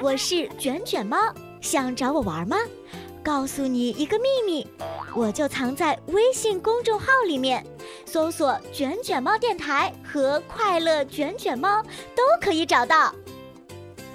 我是卷卷猫，想找我玩吗？告诉你一个秘密，我就藏在微信公众号里面，搜索卷卷猫电台和快乐卷卷猫都可以找到。